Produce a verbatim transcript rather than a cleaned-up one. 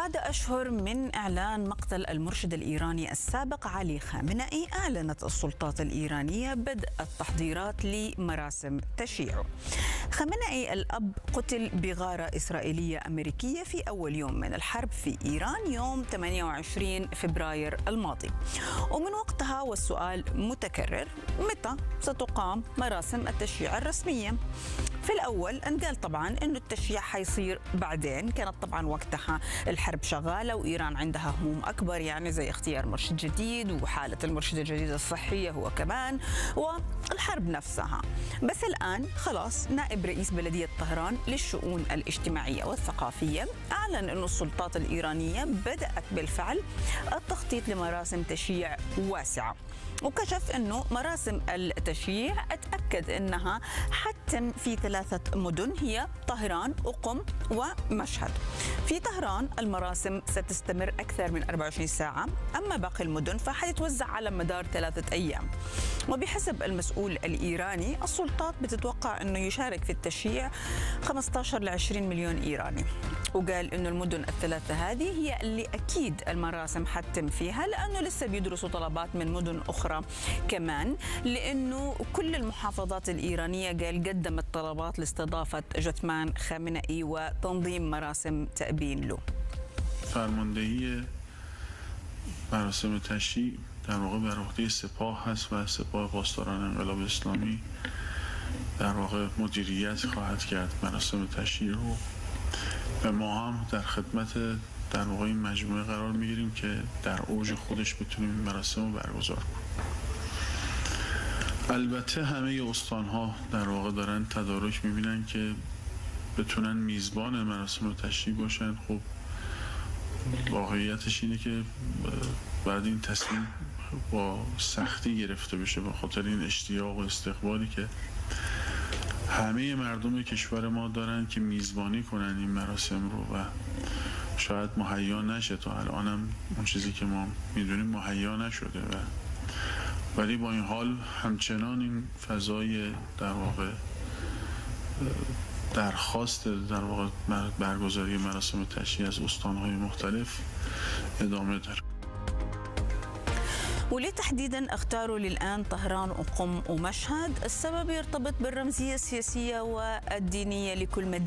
وبعد أشهر من إعلان مقتل المرشد الإيراني السابق علي خامنئي، أعلنت السلطات الإيرانية بدء التحضيرات لمراسم تشييعه. خامنئي الأب قتل بغارة إسرائيلية أمريكية في أول يوم من الحرب في إيران يوم ثمانية وعشرين فبراير الماضي، ومن وقتها والسؤال متكرر: متى ستقام مراسم التشييع الرسمية؟ في الأول انقال طبعا أنه التشييع حيصير بعدين، كانت طبعا وقتها الحرب شغالة وإيران عندها هموم أكبر، يعني زي اختيار مرشد جديد وحالة المرشد الجديد الصحية هو كمان والحرب نفسها. بس الآن خلاص نائب رئيس بلدية طهران للشؤون الاجتماعية والثقافية أعلن أن السلطات الإيرانية بدأت بالفعل التخطيط لمراسم تشييع واسعة، وكشف أنه مراسم التشييع أتأكد أنها حتتم في ثلاثة مدن هي طهران وقم ومشهد. في طهران المراسم ستستمر أكثر من أربعة وعشرين ساعة، أما باقي المدن فحتتوزع على مدار ثلاثة أيام. وبحسب المسؤول الإيراني السلطات بتتوقع أنه يشارك في التشييع خمسة عشر إلى عشرين مليون إيراني، وقال أنه المدن الثلاثة هذه هي اللي أكيد المراسم حتتم فيها، لأنه لسه بيدرسوا طلبات من مدن أخرى كمان، لأنه كل المحافظات الإيرانية قال قدمت طلبات لاستضافة جثمان خامنئي وتنظيم مراسم تأبين له. فرماندهی مراسم تشییع در واقع بر عهده سپاه هست و سپاه پاسداران انقلاب اسلامی در واقع مدیریت خواهد کرد مراسم تشییع رو و ما هم در خدمت در واقع این مجموعه قرار میگیریم که در اوج خودش بتونیم این مراسم رو برگزار کنیم. البته همه استان‌ها در واقع دارن تدارک میبینن که بتونن میزبان مراسم تشییع باشن. خب واقعیتش اینه که بعد این تصمیم با سختی گرفته بشه به خاطر این اشتیاق و استقبالی که همه مردم کشور ما دارن که میزبانی کنن این مراسم رو و شاید مهیا نشه. تا الانم اون چیزی که ما میدونیم مهیا نشده و ولی با این حال همچنان این فضای در واقع درخواست در واقع برگزاری مراسم تشییع از استان‌های مختلف ادامه داره. وليه تحديدا اختاروا للآن طهران وقم ومشهد؟ السبب يرتبط بالرمزية السياسية والدينية لكل مدينة.